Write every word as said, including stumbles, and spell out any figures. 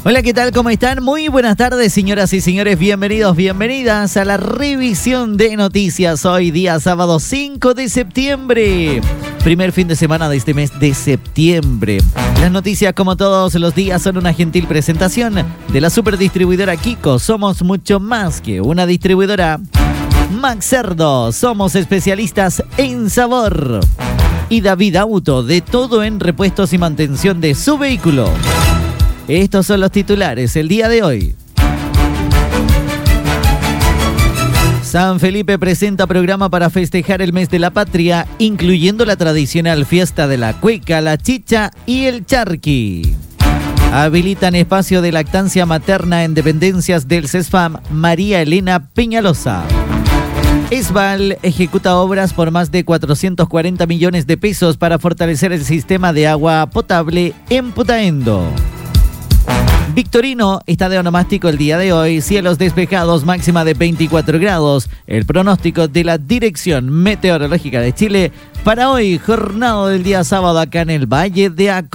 Hola, ¿qué tal? ¿Cómo están? Muy buenas tardes, señoras y señores. Bienvenidos, bienvenidas a la revisión de noticias. Hoy día sábado cinco de septiembre. Primer fin de semana de este mes de septiembre. Las noticias, como todos los días, son una gentil presentación de la superdistribuidora Kiko. Somos mucho más que una distribuidora. Max Cerdo, somos especialistas en sabor. Y David Auto, de todo en repuestos y mantención de su vehículo. Estos son los titulares el día de hoy. San Felipe presenta programa para festejar el mes de la patria, incluyendo la tradicional fiesta de la cueca, la chicha y el charqui. Habilitan espacio de lactancia materna en dependencias del CESFAM María Elena Peñalosa. Esval ejecuta obras por más de cuatrocientos cuarenta millones de pesos para fortalecer el sistema de agua potable en Putaendo. Victorino está de onomástico el día de hoy, cielos despejados, máxima de veinticuatro grados. El pronóstico de la Dirección Meteorológica de Chile para hoy, jornada del día sábado acá en el Valle de Aco.